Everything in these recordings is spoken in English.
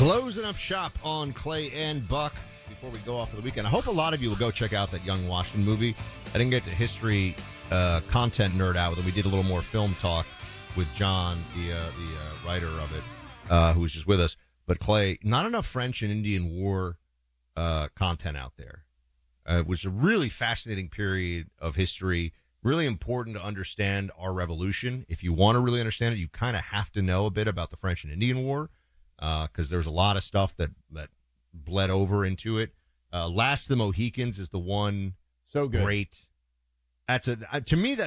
Closing up shop on Clay and Buck before we go off for the weekend. I hope a lot of you will go check out that Young Washington movie. I didn't get to history content nerd out with it. We did a little more film talk with John, the writer of it, who was just with us. But Clay, not enough French and Indian War content out there. It was a really fascinating period of history, really important to understand our revolution. If you want to really understand it, you kind of have to know a bit about the French and Indian War, because there's a lot of stuff that bled over into it. Last of the Mohicans is the one so good. Great. That's to me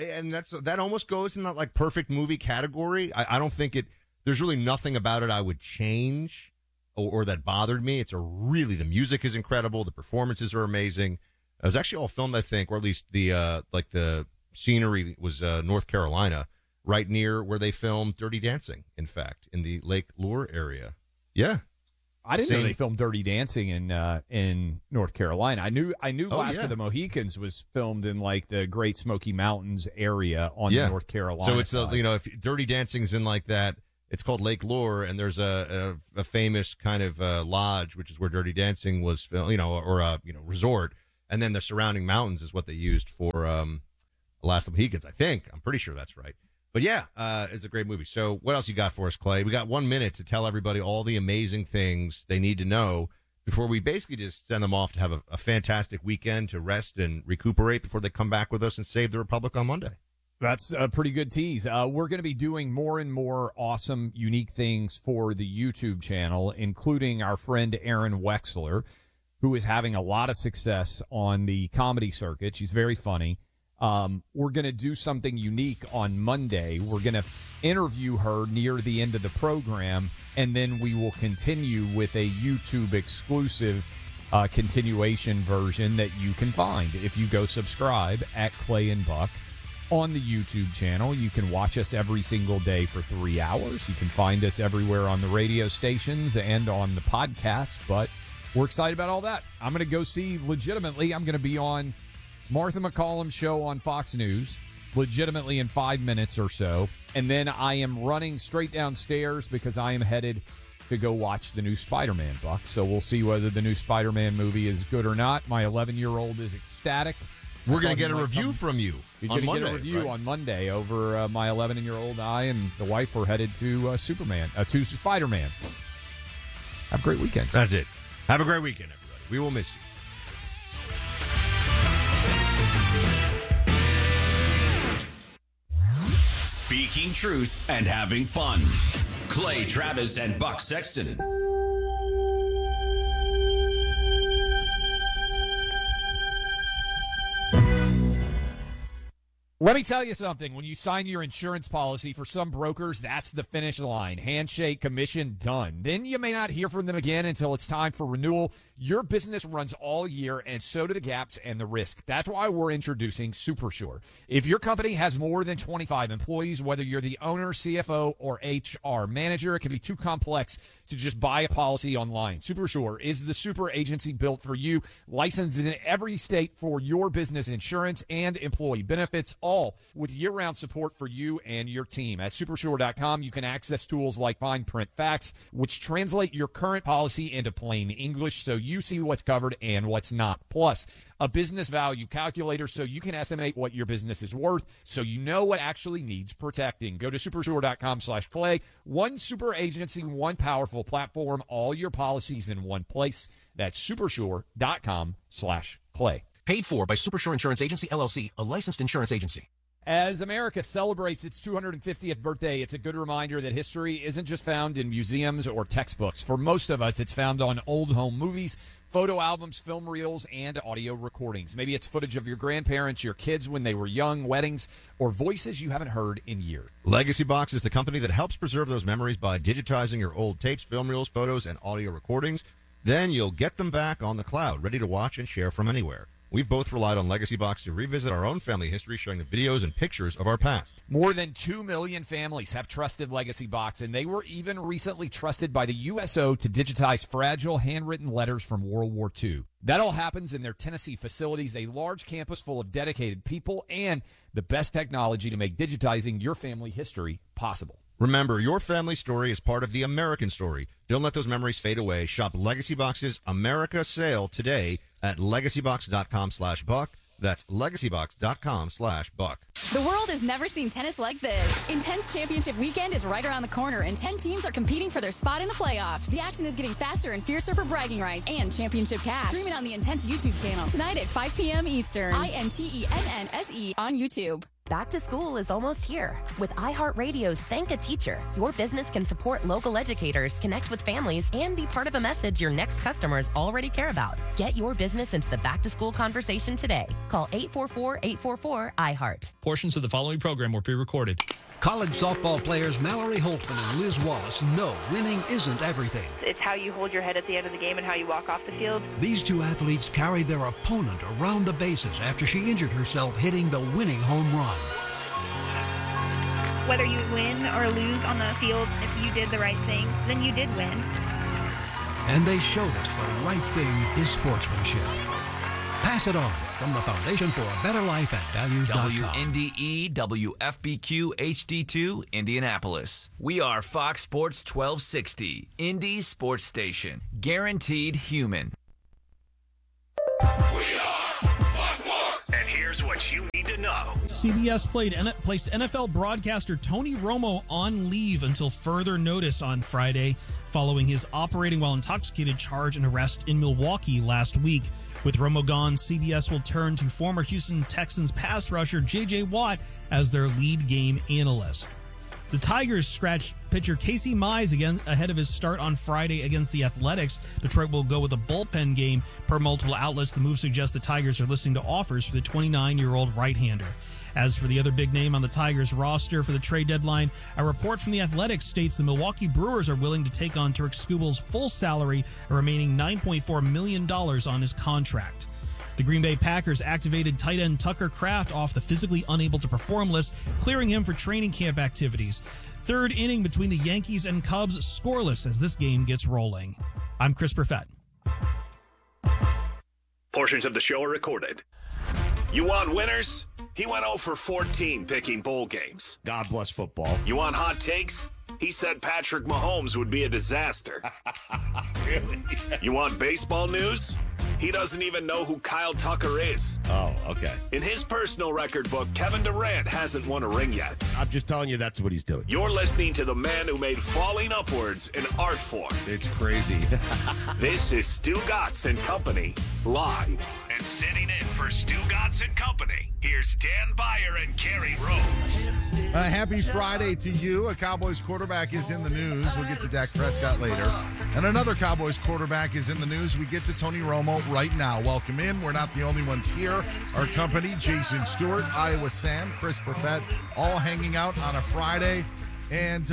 that almost goes in that like perfect movie category. I don't think there's really nothing about it I would change or that bothered me. The music is incredible, the performances are amazing. It was actually all filmed, I think, or at least the scenery was North Carolina, right near where they filmed Dirty Dancing, in fact, in the Lake Lure area. Yeah. I didn't know they filmed Dirty Dancing in North Carolina. I knew Last of the Mohicans was filmed in like the Great Smoky Mountains area on the North Carolina So it's side. if Dirty Dancing's in like that, it's called Lake Lure, and there's a famous kind of lodge, which is where Dirty Dancing was filmed, or a resort, and then the surrounding mountains is what they used for Last of the Mohicans. I think I'm pretty sure that's right. But yeah, it's a great movie. So what else you got for us, Clay? We got 1 minute to tell everybody all the amazing things they need to know before we basically just send them off to have a fantastic weekend to rest and recuperate before they come back with us and save the Republic on Monday. That's a pretty good tease. We're going to be doing more and more awesome, unique things for the YouTube channel, including our friend Erin Wexler, who is having a lot of success on the comedy circuit. She's very funny. We're going to do something unique on Monday. We're going to interview her near the end of the program, and then we will continue with a YouTube exclusive continuation version that you can find if you go subscribe at Clay and Buck on the YouTube channel. You can watch us every single day for 3 hours. You can find us everywhere on the radio stations and on the podcast, but we're excited about all that. I'm going to go see legitimately. I'm going to be on Martha McCallum's show on Fox News, legitimately in 5 minutes or so. And then I am running straight downstairs because I am headed to go watch the new Spider-Man, Buck. So we'll see whether the new Spider-Man movie is good or not. My 11-year-old is ecstatic. We're going to get a review from you on Monday. You're going to get a review on Monday over my 11-year-old. I and the wife are headed to to Spider-Man. Have a great weekend. That's it. Have a great weekend, everybody. We will miss you. Speaking truth and having fun. Clay Travis and Buck Sexton. Let me tell you something. When you sign your insurance policy, for some brokers, that's the finish line. Handshake, commission, done. Then you may not hear from them again until it's time for renewal. Your business runs all year, and so do the gaps and the risk. That's why we're introducing SuperSure. If your company has more than 25 employees, whether you're the owner, CFO, or HR manager, it can be too complex to just buy a policy online. SuperSure is the super agency built for you, licensed in every state for your business insurance and employee benefits, all with year-round support for you and your team. At supersure.com, you can access tools like fine print facts, which translate your current policy into plain English so you see what's covered and what's not. Plus, a business value calculator so you can estimate what your business is worth so you know what actually needs protecting. Go to supersure.com/Clay. One super agency, one powerful platform, all your policies in one place. That's supersure.com/Clay. Paid for by Supersure Insurance Agency, LLC, a licensed insurance agency. As America celebrates its 250th birthday, it's a good reminder that history isn't just found in museums or textbooks. For most of us, it's found on old home movies, photo albums, film reels, and audio recordings. Maybe it's footage of your grandparents, your kids when they were young, weddings, or voices you haven't heard in years. Legacy Box is the company that helps preserve those memories by digitizing your old tapes, film reels, photos, and audio recordings. Then you'll get them back on the cloud, ready to watch and share from anywhere. We've both relied on Legacy Box to revisit our own family history, showing the videos and pictures of our past. More than 2 million families have trusted Legacy Box, and they were even recently trusted by the USO to digitize fragile handwritten letters from World War II. That all happens in their Tennessee facilities, a large campus full of dedicated people and the best technology to make digitizing your family history possible. Remember, your family story is part of the American story. Don't let those memories fade away. Shop Legacy Box's America sale today at legacybox.com/buck. That's legacybox.com/buck. The world has never seen tennis like this. Intense Championship Weekend is right around the corner, and 10 teams are competing for their spot in the playoffs. The action is getting faster and fiercer for bragging rights and championship cash. Stream it on the Intense YouTube channel tonight at 5 p.m. Eastern. INTENNSE on YouTube. Back to school is almost here. With iHeartRadio's Thank a Teacher, your business can support local educators, connect with families, and be part of a message your next customers already care about. Get your business into the back-to-school conversation today. Call 844-844-iHeart. Portions of the following program were pre-recorded. College softball players Mallory Holtzman and Liz Wallace know winning isn't everything. It's how you hold your head at the end of the game and how you walk off the field. These two athletes carried their opponent around the bases after she injured herself hitting the winning home run. Whether you win or lose on the field, if you did the right thing, then you did win. And they showed us the right thing is sportsmanship. Pass it on from the Foundation for a Better Life at Values.com. WNDE WFBQ HD2 Indianapolis. We are Fox Sports 1260, Indy's sports station. Guaranteed human. We are Fox Sports. And here's what you need to know. CBS placed NFL broadcaster Tony Romo on leave until further notice on Friday, following his operating while intoxicated charge and arrest in Milwaukee last week. With Romo gone, CBS will turn to former Houston Texans pass rusher J.J. Watt as their lead game analyst. The Tigers scratched pitcher Casey Mize again ahead of his start on Friday against the Athletics. Detroit will go with a bullpen game. Per multiple outlets, the move suggests the Tigers are listening to offers for the 29-year-old right-hander. As for the other big name on the Tigers roster for the trade deadline, a report from the Athletics states the Milwaukee Brewers are willing to take on Turk Skubal's full salary, a remaining $9.4 million on his contract. The Green Bay Packers activated tight end Tucker Kraft off the physically unable to perform list, clearing him for training camp activities. Third inning between the Yankees and Cubs scoreless as this game gets rolling. I'm Chris Perfett. Portions of the show are recorded. You want winners? He went 0 for 14 picking bowl games. God bless football. You want hot takes? He said Patrick Mahomes would be a disaster. Really? You want baseball news? He doesn't even know who Kyle Tucker is. Oh, okay. In his personal record book, Kevin Durant hasn't won a ring yet. I'm just telling you that's what he's doing. You're listening to the man who made falling upwards an art form. It's crazy. This is Stu Gatz and Company, live. And sitting in for Stu Gatz and Company, here's Dan Beyer and Kerry Rhodes. Happy Friday to you. A Cowboys quarterback is in the news. We'll get to Dak Prescott later. And another Cowboys quarterback is in the news. We get to Tony Romo right now. Welcome in. We're not the only ones here. Our company, Jason Stewart, Iowa Sam, Chris Perfett, all hanging out on a Friday. And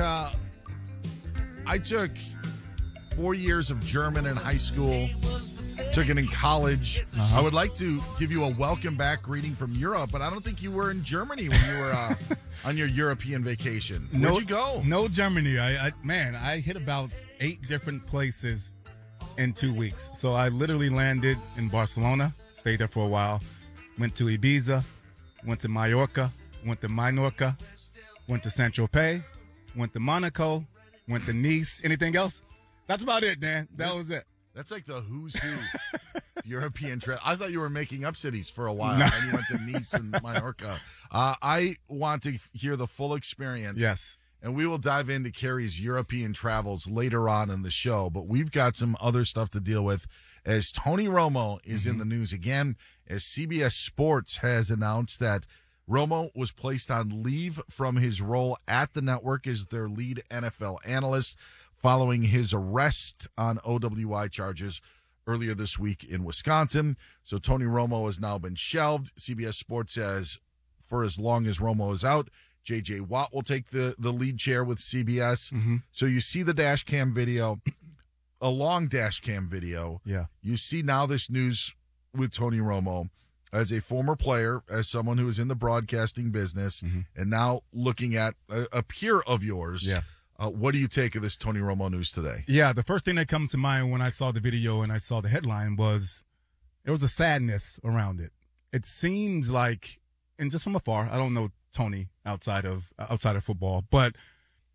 I took 4 years of German in high school. Took it in college. I would like to give you a welcome back greeting from Europe, but I don't think you were in Germany when you were on your European vacation. Where'd you go? No Germany. I hit about 8 different places in 2 weeks. So I literally landed in Barcelona, stayed there for a while, went to Ibiza, went to Mallorca, went to Minorca, went to Saint-Tropez, went to Monaco, went to Nice. Anything else? That's about it, man. That was it. That's like the who's who European trip. I thought you were making up cities for a while, and you went to Nice and Mallorca. I want to hear the full experience. Yes. And we will dive into Kerry's European travels later on in the show, but we've got some other stuff to deal with as Tony Romo is in the news again, as CBS Sports has announced that Romo was placed on leave from his role at the network as their lead NFL analyst, following his arrest on OWI charges earlier this week in Wisconsin. So Tony Romo has now been shelved. CBS Sports says for as long as Romo is out, J.J. Watt will take the lead chair with CBS. So you see the dash cam video, a long dash cam video. Yeah. You see now this news with Tony Romo as a former player, as someone who is in the broadcasting business, and now looking at a peer of yours. Yeah. What do you take of this Tony Romo news today? Yeah, the first thing that comes to mind when I saw the video and I saw the headline was there was a sadness around it. It seemed like, and just from afar, I don't know Tony outside of football, but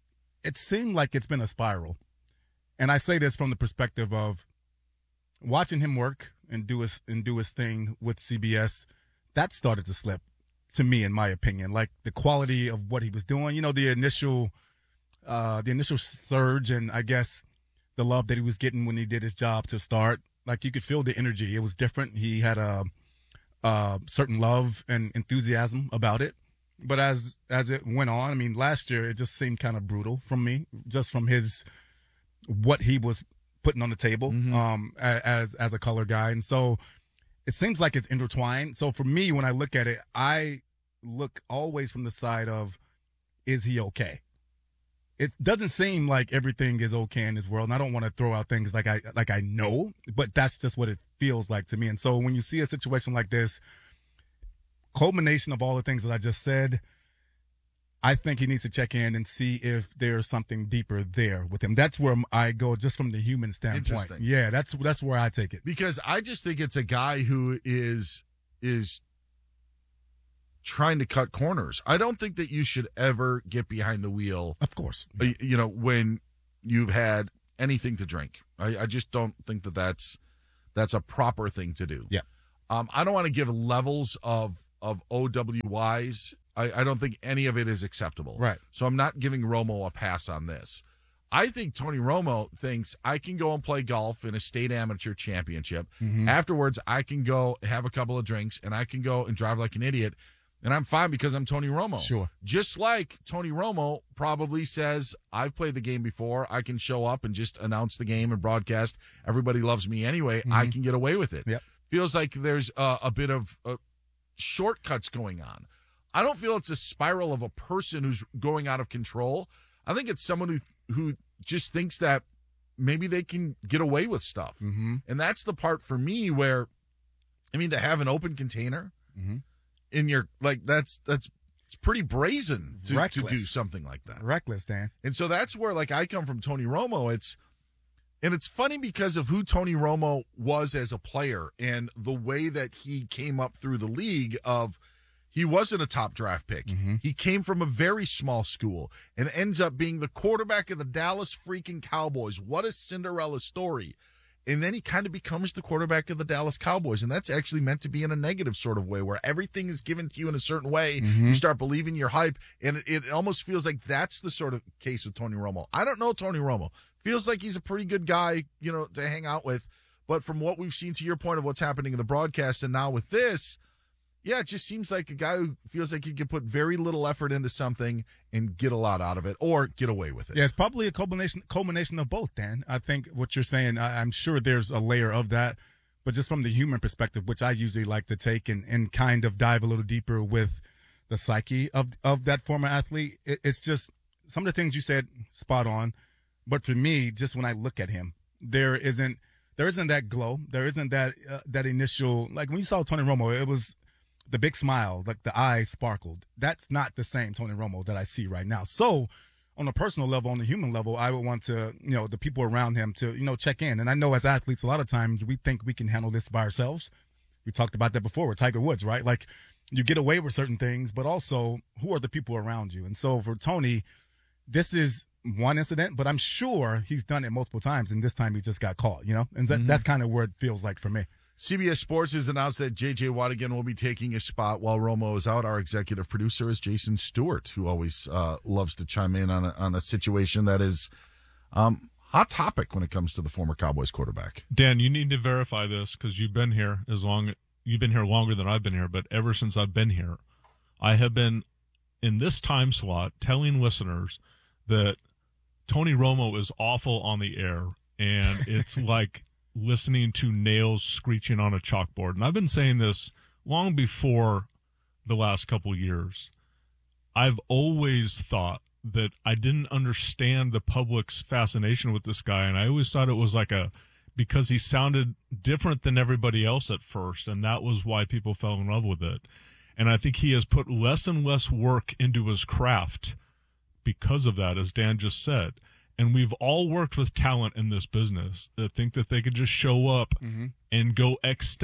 it seemed like it's been a spiral. And I say this from the perspective of watching him work and do his thing with CBS. That started to slip to me, in my opinion. Like the quality of what he was doing, the initial surge, and I guess the love that he was getting when he did his job to start. Like you could feel the energy. It was different. He had a certain love and enthusiasm about it. But as it went on, I mean, last year it just seemed kind of brutal from me, just from what he was putting on the table as a color guy. And so it seems like it's intertwined. So for me, when I look at it, I look always from the side of, is he okay? It doesn't seem like everything is okay in this world. And I don't want to throw out things like I know, but that's just what it feels like to me. And so when you see a situation like this, culmination of all the things that I just said, I think he needs to check in and see if there's something deeper there with him. That's where I go, just from the human standpoint. Interesting. Yeah, that's where I take it. Because I just think it's a guy who is trying to cut corners. I don't think that you should ever get behind the wheel. Of course. When you've had anything to drink. I just don't think that that's a proper thing to do. Yeah. I don't want to give levels of OWYs. I don't think any of it is acceptable. Right. So I'm not giving Romo a pass on this. I think Tony Romo thinks I can go and play golf in a state amateur championship. Mm-hmm. Afterwards, I can go have a couple of drinks and I can go and drive like an idiot. And I'm fine because I'm Tony Romo. Sure. Just like Tony Romo probably says, I've played the game before. I can show up and just announce the game and broadcast. Everybody loves me anyway. Mm-hmm. I can get away with it. Yep. Feels like there's a bit of shortcuts going on. I don't feel it's a spiral of a person who's going out of control. I think it's someone who just thinks that maybe they can get away with stuff. Mm-hmm. And that's the part for me where, to have an open container in your, that's it's pretty brazen to do something like that. Reckless, Dan. And so that's where, I come from Tony Romo. It's funny because of who Tony Romo was as a player and the way that he came up through the league of, he wasn't a top draft pick. Mm-hmm. He came from a very small school and ends up being the quarterback of the Dallas freaking Cowboys. What a Cinderella story. And then he kind of becomes the quarterback of the Dallas Cowboys. And that's actually meant to be in a negative sort of way where everything is given to you in a certain way. Mm-hmm. You start believing your hype. And it almost feels like that's the sort of case with Tony Romo. I don't know Tony Romo. Feels like he's a pretty good guy, to hang out with. But from what we've seen, to your point of what's happening in the broadcast and now with this, yeah, it just seems like a guy who feels like he can put very little effort into something and get a lot out of it or get away with it. Yeah, it's probably a culmination of both, Dan. I think what you're saying, I'm sure there's a layer of that, but just from the human perspective, which I usually like to take and kind of dive a little deeper with the psyche of that former athlete, it's just some of the things you said spot on. But for me, just when I look at him, there isn't that glow. There isn't that initial, like when you saw Tony Romo, it was the big smile, like the eyes sparkled. That's not the same Tony Romo that I see right now. So on a personal level, on the human level, I would want to, the people around him to, check in. And I know as athletes, a lot of times we think we can handle this by ourselves. We talked about that before with Tiger Woods, right? Like you get away with certain things, but also who are the people around you? And so for Tony, this is one incident, but I'm sure he's done it multiple times. And this time he just got caught, and that's kind of where it feels like for me. CBS Sports has announced that J.J. Watt again will be taking his spot while Romo is out. Our executive producer is Jason Stewart, who always loves to chime in on a situation that is hot topic when it comes to the former Cowboys quarterback. Dan, you need to verify this because you've been here you've been here longer than I've been here, but ever since I've been here, I have been in this time slot telling listeners that Tony Romo is awful on the air, and it's like listening to nails screeching on a chalkboard. And I've been saying this long before the last couple of years. I've always thought that I didn't understand the public's fascination with this guy. And I always thought it was because he sounded different than everybody else at first. And that was why people fell in love with it. And I think he has put less and less work into his craft because of that, as Dan just said. And we've all worked with talent in this business that think that they could just show up and go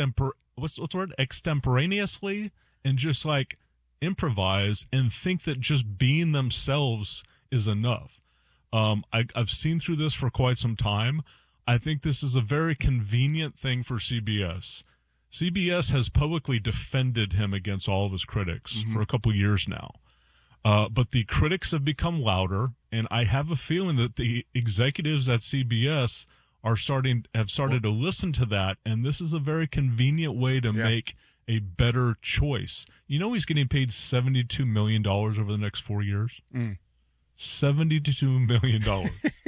extemporaneously and just improvise and think that just being themselves is enough. I've seen through this for quite some time. I think this is a very convenient thing for CBS. CBS has publicly defended him against all of his critics for a couple years now. But the critics have become louder, and I have a feeling that the executives at CBS have started to listen to that, and this is a very convenient way to make a better choice. You know he's getting paid $72 million over the next 4 years? $72 million.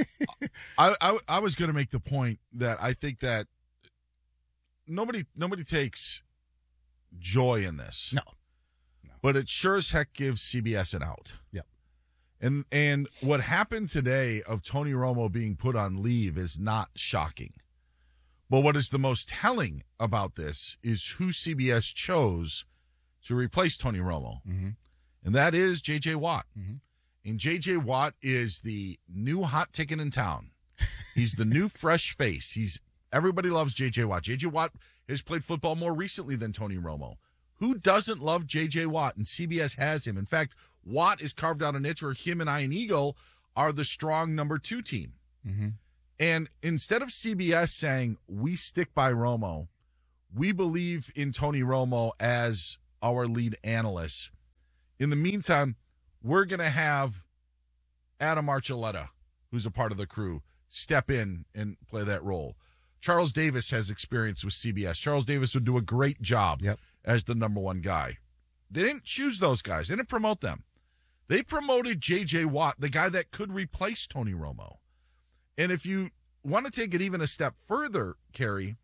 I was going to make the point that I think that nobody takes joy in this. No. But it sure as heck gives CBS an out. Yep. And what happened today of Tony Romo being put on leave is not shocking. But what is the most telling about this is who CBS chose to replace Tony Romo. And that is J.J. Watt. And J.J. Watt is the new hot ticket in town. He's the new fresh face. Everybody loves J.J. Watt. J.J. Watt has played football more recently than Tony Romo. Who doesn't love J.J. Watt? And CBS has him. In fact, Watt is carved out a niche where him and Ian Eagle are the strong number 2 team. And instead of CBS saying, we stick by Romo, we believe in Tony Romo as our lead analyst. In the meantime, we're going to have Adam Archuleta, who's a part of the crew, step in and play that role. Charles Davis has experience with CBS. Charles Davis would do a great job as the number 1 guy. They didn't choose those guys. They didn't promote them. They promoted J.J. Watt, the guy that could replace Tony Romo. And if you want to take it even a step further, Kerry,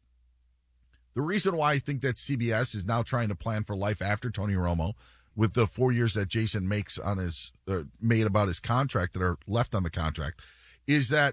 the reason why I think that CBS is now trying to plan for life after Tony Romo with the 4 years that Jason makes on his made about his contract that are left on the contract is that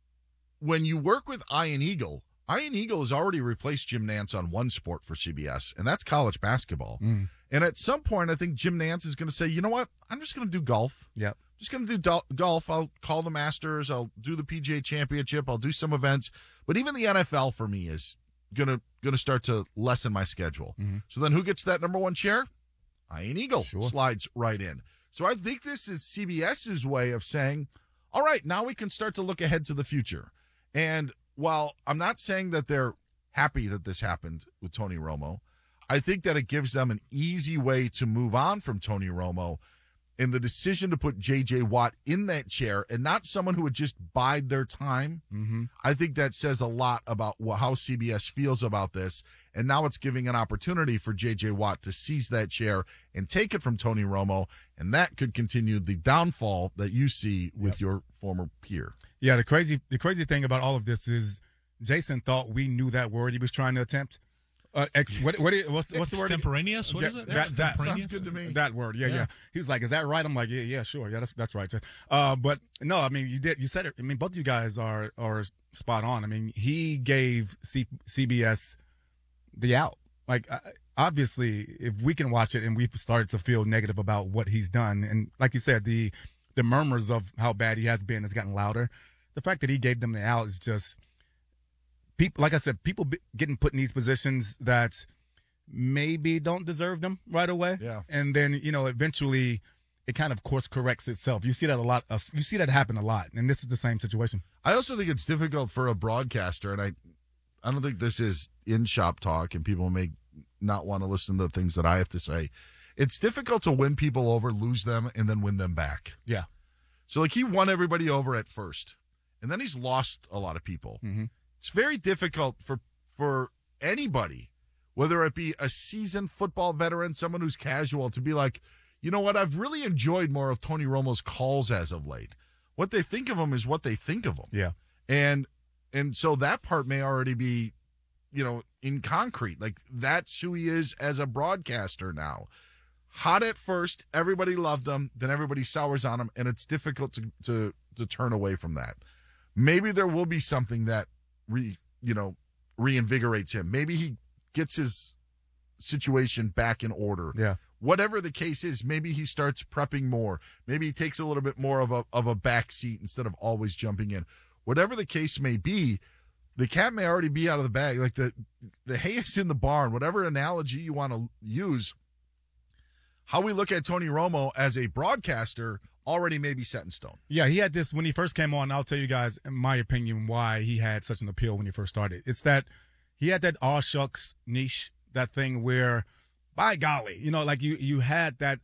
when you work with Ian Eagle has already replaced Jim Nantz on one sport for CBS, and that's college basketball. And at some point, I think Jim Nantz is going to say, you know what? I'm just going to do golf. Yep. Just going to do golf. I'll call the Masters. I'll do the PGA Championship. I'll do some events. But even the NFL for me is going to start to lessen my schedule. So then who gets that number 1 chair? Ian Eagle slides right in. So I think this is CBS's way of saying, all right, now we can start to look ahead to the future. And while I'm not saying that they're happy that this happened with Tony Romo, I think that it gives them an easy way to move on from Tony Romo. And the decision to put J.J. Watt in that chair and not someone who would just bide their time, I think that says a lot about how CBS feels about this. And now it's giving an opportunity for J.J. Watt to seize that chair and take it from Tony Romo. And that could continue the downfall that you see with your former peer. Yeah, the crazy thing about all of this is Jason thought we knew that word he was trying to attempt. What's the word? Extemporaneous? What is it? That sounds good to me. That word, yeah. He's like, "Is that right?" I'm like, "Yeah, sure, yeah, that's right." But no, I mean, you said it. I mean, both of you guys are spot on. I mean, he gave CBS the out. Like, obviously, if we can watch it and we started to feel negative about what he's done, and like you said, the murmurs of how bad he has been has gotten louder. The fact that he gave them the out is just. People, like I said, people getting put in these positions that maybe don't deserve them right away. Yeah. And then, eventually it kind of course corrects itself. You see that a lot. You see that happen a lot. And this is the same situation. I also think it's difficult for a broadcaster, and I don't think this is in-shop talk, and people may not want to listen to the things that I have to say. It's difficult to win people over, lose them, and then win them back. Yeah. So, he won everybody over at first, and then he's lost a lot of people. It's very difficult for anybody, whether it be a seasoned football veteran, someone who's casual, to be like, you know what, I've really enjoyed more of Tony Romo's calls as of late. What they think of him is what they think of him. Yeah. And so that part may already be, in concrete. Like, that's who he is as a broadcaster now. Hot at first, everybody loved him, then everybody sours on him, and it's difficult to turn away from that. Maybe there will be something that reinvigorates him. Maybe he gets his situation back in order. Yeah. Whatever the case is, maybe he starts prepping more. Maybe he takes a little bit more of a back seat instead of always jumping in. Whatever the case may be, the cat may already be out of the bag. Like the hay is in the barn. Whatever analogy you want to use, how we look at Tony Romo as a broadcaster already maybe set in stone. Yeah, he had this when he first came on. I'll tell you guys, in my opinion, why he had such an appeal when he first started. It's that he had that aw shucks niche, that thing where, by golly, like you had that.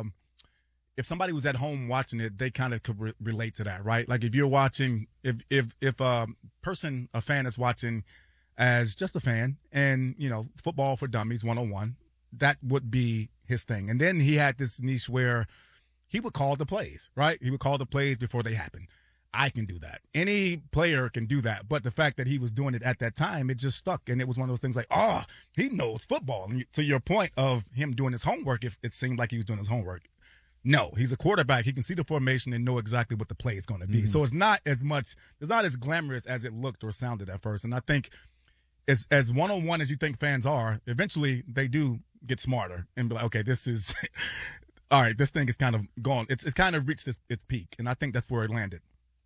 If somebody was at home watching it, they kind of could relate to that, right? Like if you're watching, if a fan is watching as just a fan, and Football for Dummies 101, that would be his thing. And then he had this niche where he would call the plays, right? He would call the plays before they happen. I can do that. Any player can do that. But the fact that he was doing it at that time, it just stuck. And it was one of those things like, he knows football. And to your point of him doing his homework, if it seemed like he was doing his homework. No, he's a quarterback. He can see the formation and know exactly what the play is going to be. Mm-hmm. So it's not as glamorous as it looked or sounded at first. And I think as one-on-one as you think fans are, eventually they do get smarter and be like, okay, this is all right, this thing is kind of gone. It's kind of reached its peak. And I think that's where it landed.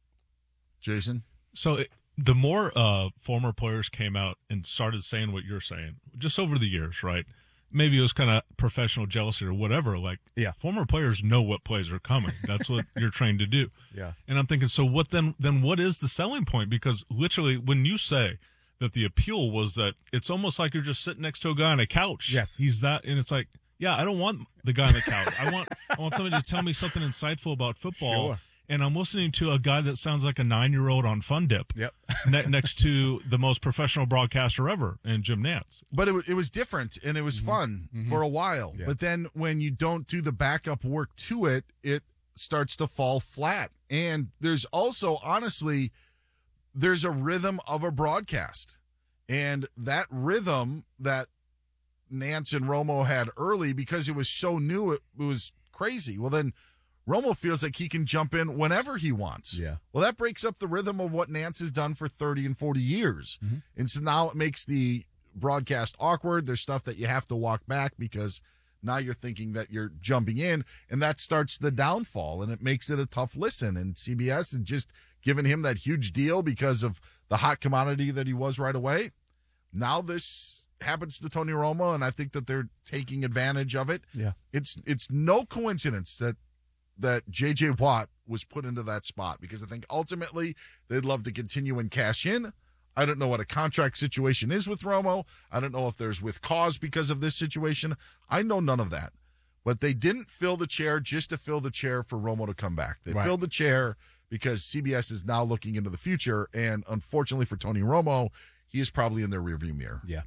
Jason? So the more former players came out and started saying what you're saying, just over the years, right? Maybe it was kind of professional jealousy or whatever. Like, former players know what plays are coming. That's what you're trained to do. Yeah. And I'm thinking, so what then what is the selling point? Because literally when you say that the appeal was that it's almost like you're just sitting next to a guy on a couch. Yes. He's that, and it's like, yeah, I don't want the guy on the couch. I want somebody to tell me something insightful about football. Sure. And I'm listening to a guy that sounds like a 9-year-old on Fun Dip. Yep. Next to the most professional broadcaster ever in Jim Nantz. But it was different, and it was fun for a while. Yeah. But then when you don't do the backup work to it, it starts to fall flat. And there's also, honestly, there's a rhythm of a broadcast. And that rhythm that Nantz and Romo had early, because it was so new, it was crazy. Well, then Romo feels like he can jump in whenever he wants. Yeah. Well, that breaks up the rhythm of what Nantz has done for 30 and 40 years. Mm-hmm. And so now it makes the broadcast awkward. There's stuff that you have to walk back because now you're thinking that you're jumping in, and that starts the downfall, and it makes it a tough listen. And CBS had just given him that huge deal because of the hot commodity that he was right away. Now this happens to Tony Romo, and I think that they're taking advantage of it. Yeah. It's no coincidence that J.J. Watt was put into that spot, because I think ultimately they'd love to continue and cash in. I don't know what a contract situation is with Romo. I don't know if there's with cause because of this situation. I know none of that. But they didn't fill the chair just to fill the chair for Romo to come back. They filled the chair because CBS is now looking into the future, and unfortunately for Tony Romo, he is probably in their rearview mirror. Yeah.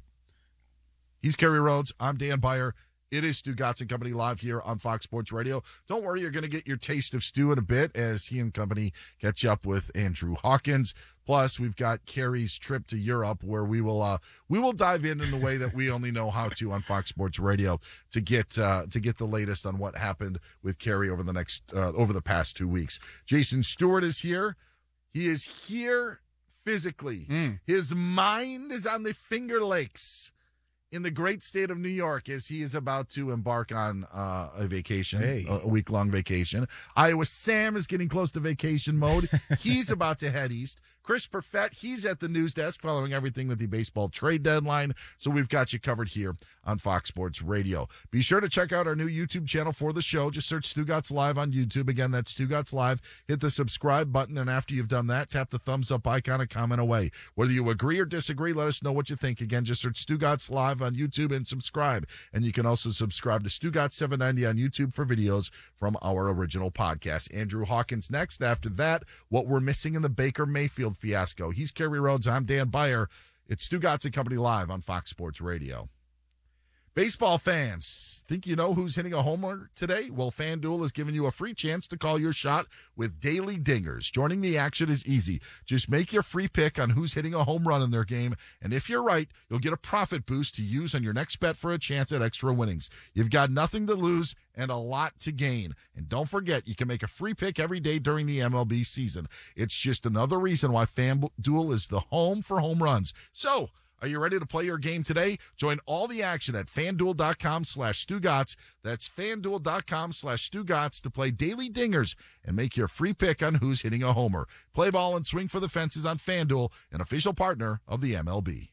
He's Kerry Rhodes. I'm Dan Beyer. It is Stu Gatz and Company live here on Fox Sports Radio. Don't worry, you're going to get your taste of Stu in a bit as he and company catch up with Andrew Hawkins. Plus, we've got Kerry's trip to Europe, where we will dive in the way that we only know how to on Fox Sports Radio to get the latest on what happened with Kerry over the past 2 weeks. Jason Stewart is here. He is here physically. His mind is on the Finger Lakes in the great state of New York as he is about to embark on a vacation, a week-long vacation. Iowa Sam is getting close to vacation mode. He's about to head east. Chris Perfett, he's at the news desk following everything with the baseball trade deadline. So we've got you covered here on Fox Sports Radio. Be sure to check out our new YouTube channel for the show. Just search Stu Gatz Live on YouTube. Again, that's Stu Gatz Live. Hit the subscribe button, and after you've done that, tap the thumbs up icon and comment away. Whether you agree or disagree, let us know what you think. Again, just search Stu Gatz Live on YouTube and subscribe. And you can also subscribe to Stu Gatz 790 on YouTube for videos from our original podcast. Andrew Hawkins next. After that, what we're missing in the Baker Mayfield fiasco. He's Kerry Rhodes. I'm Dan Beyer. It's Stu Gatz and Company live on Fox Sports Radio. Baseball fans, think you know who's hitting a homer today? Well, FanDuel has given you a free chance to call your shot with Daily Dingers. Joining the action is easy. Just make your free pick on who's hitting a home run in their game, and if you're right, you'll get a profit boost to use on your next bet for a chance at extra winnings. You've got nothing to lose and a lot to gain. And don't forget, you can make a free pick every day during the MLB season. It's just another reason why FanDuel is the home for home runs. So, are you ready to play your game today? Join all the action at FanDuel.com/StuGatz. That's FanDuel.com/StuGatz to play Daily Dingers and make your free pick on who's hitting a homer. Play ball and swing for the fences on FanDuel, an official partner of the MLB.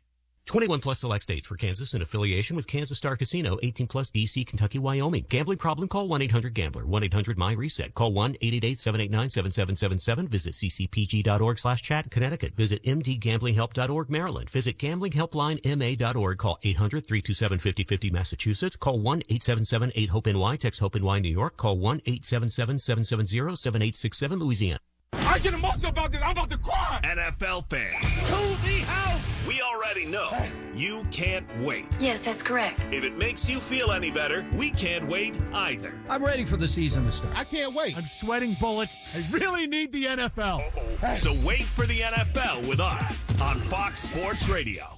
21 plus select states for Kansas in affiliation with Kansas Star Casino, 18 plus DC, Kentucky, Wyoming. Gambling problem? Call 1-800-GAMBLER. 1-800-MY-RESET. Call 1-888-789-7777. Visit ccpg.org/chat. Connecticut. Visit mdgamblinghelp.org. Maryland. Visit gamblinghelplinema.org. Call 800-327-5050. Massachusetts. Call 1-877-8-HOPE-NY. Text HOPE-NY New York. Call 1-877-770-7867 Louisiana. I get emotional about this. I'm about to cry. NFL fans. To the house. We already know you can't wait. Yes, that's correct. If it makes you feel any better, we can't wait either. I'm ready for the season to start. I can't wait. I'm sweating bullets. I really need the NFL. So wait for the NFL with us on Fox Sports Radio.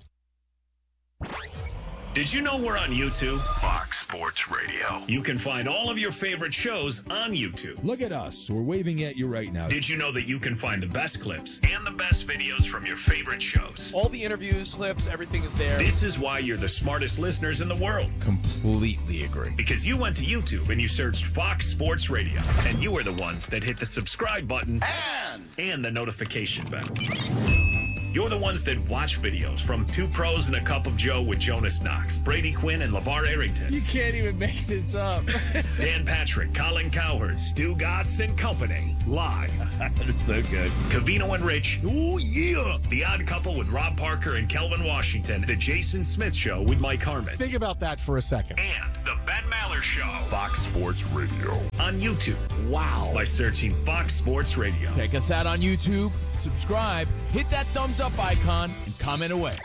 Did you know we're on YouTube? Fox Sports Radio. You can find all of your favorite shows on YouTube. Look at us. We're waving at you right now. Did you know that you can find the best clips and the best videos from your favorite shows? All the interviews, clips, everything is there. This is why you're the smartest listeners in the world. Completely agree. Because you went to YouTube and you searched Fox Sports Radio. And you were the ones that hit the subscribe button and the notification bell. You're the ones that watch videos from Two Pros and a Cup of Joe with Jonas Knox, Brady Quinn, and LeVar Arrington. You can't even make this up. Dan Patrick, Colin Cowherd, Stu Gatz and Company. Live. That's so good. Cavino and Rich. Oh, yeah. The Odd Couple with Rob Parker and Kelvin Washington. The Jason Smith Show with Mike Harmon. Think about that for a second. And the Ben Maller Show. Fox Sports Radio. On YouTube. Wow. By searching Fox Sports Radio. Check us out on YouTube, subscribe, hit that thumbs up icon, and comment away.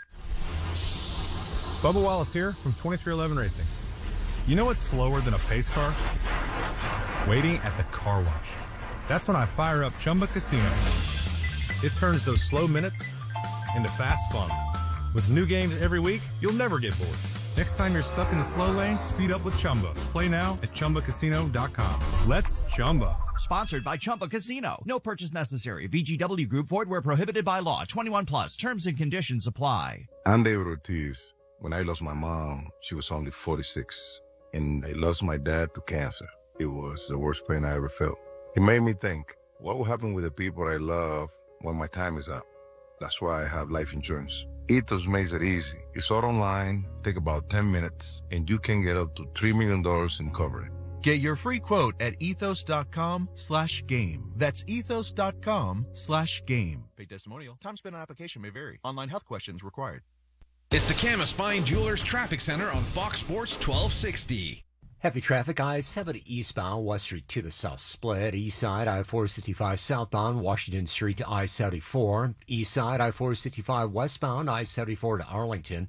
Bubba Wallace here from 2311 Racing. You know what's slower than a pace car? Waiting at the car wash. That's when I fire up Chumba Casino. It turns those slow minutes into fast fun. With new games every week, you'll never get bored. Next time you're stuck in the slow lane, speed up with Chumba. Play now at ChumbaCasino.com. Let's Chumba. Sponsored by Chumba Casino. No purchase necessary. VGW Group. Void where prohibited by law. 21 plus. Terms and conditions apply. I'm David Ortiz. When I lost my mom, she was only 46. And I lost my dad to cancer. It was the worst pain I ever felt. It made me think, what will happen with the people I love when my time is up? That's why I have life insurance. Ethos makes it easy. It's all online, take about 10 minutes, and you can get up to $3 million in coverage. Get your free quote at ethos.com/game. That's ethos.com/game. Paid testimonial. Time spent on application may vary. Online health questions required. It's the Camas Fine Jewelers Traffic Center on Fox Sports 1260. Heavy traffic, I-70 eastbound, West Street to the south split. East side, I-465 southbound, Washington Street to I-74. East side, I-465 westbound, I-74 to Arlington.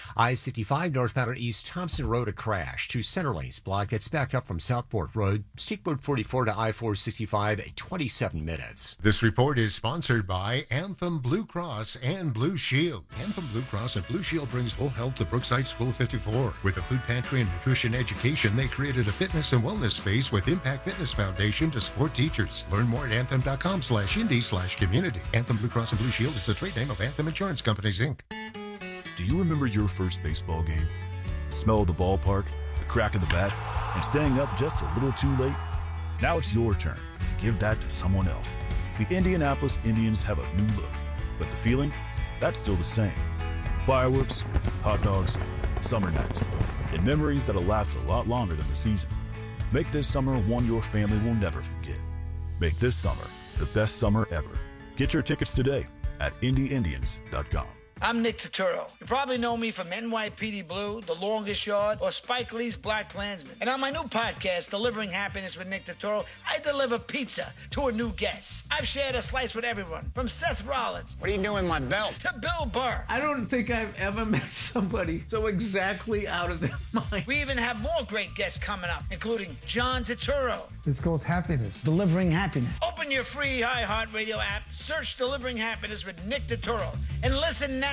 I-65 northbound East Thompson Road, a crash. Two center lanes blocked. Gets backed up from Southport Road. State Road 44 to I-465, 27 minutes. This report is sponsored by Anthem Blue Cross and Blue Shield. Anthem Blue Cross and Blue Shield brings whole health to Brookside School 54. With a food pantry and nutrition education, they created a fitness and wellness space with Impact Fitness Foundation to support teachers. Learn more at anthem.com/indy/community. Anthem Blue Cross and Blue Shield is the trade name of Anthem Insurance Companies, Inc. Do you remember your first baseball game? The smell of the ballpark, the crack of the bat, and staying up just a little too late? Now it's your turn to give that to someone else. The Indianapolis Indians have a new look, but the feeling, that's still the same. Fireworks, hot dogs, summer nights, and memories that'll last a lot longer than the season. Make this summer one your family will never forget. Make this summer the best summer ever. Get your tickets today at IndyIndians.com. I'm Nick Turturro. You probably know me from NYPD Blue, The Longest Yard, or Spike Lee's Black Klansman. And on my new podcast, Delivering Happiness with Nick Turturro, I deliver pizza to a new guest. I've shared a slice with everyone, from Seth Rollins. What are you doing, my belt? To Bill Burr. I don't think I've ever met somebody so exactly out of their mind. We even have more great guests coming up, including John Turturro. It's called Happiness. Delivering Happiness. Open your free iHeartRadio app, search Delivering Happiness with Nick Turturro, and listen now.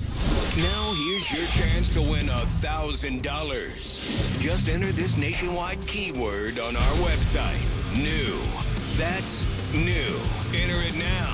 Now here's your chance to win $1,000. Just enter this nationwide keyword on our website. New. That's new. Enter it now.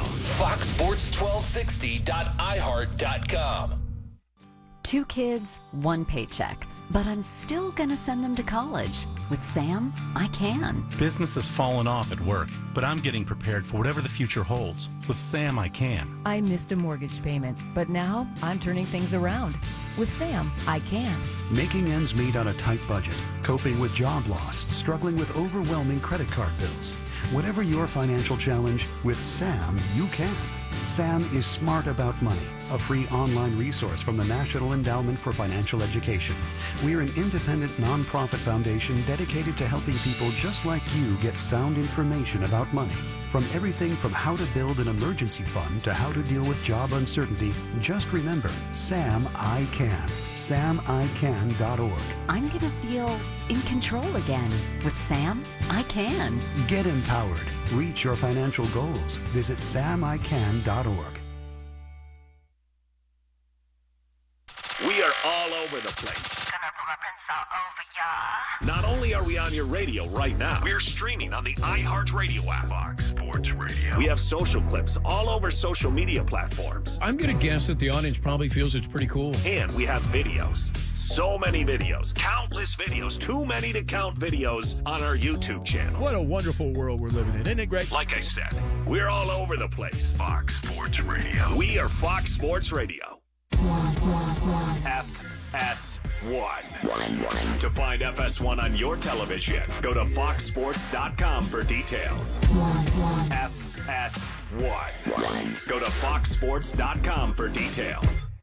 FoxSports1260.iHeart.com. 2 kids, 1 paycheck. but I'm still going to send them to college. With Sam, I can. Business has fallen off at work, but I'm getting prepared for whatever the future holds. With Sam, I can. I missed a mortgage payment, but now I'm turning things around. With Sam, I can. Making ends meet on a tight budget, coping with job loss, struggling with overwhelming credit card bills. Whatever your financial challenge, with Sam, you can. Sam is Smart About Money, a free online resource from the National Endowment for Financial Education. We're an independent nonprofit foundation dedicated to helping people just like you get sound information about money. From everything from how to build an emergency fund to how to deal with job uncertainty, just remember, Sam I Can. SamICan.org. I'm going to feel in control again. With Sam, I can. Get empowered. Reach your financial goals. Visit SamICan.org. We are all over the place. Not only are we on your radio right now, we're streaming on the iHeartRadio app. Fox Sports Radio. We have social clips all over social media platforms. I'm going to guess that the audience probably feels it's pretty cool. And we have videos. So many videos. Countless videos. Too many to count videos on our YouTube channel. What a wonderful world we're living in. Isn't it great? Like I said, we're all over the place. Fox Sports Radio. We are Fox Sports Radio. FS1. To find FS1 on your television, go to foxsports.com for details. FS1. Go to foxsports.com for details.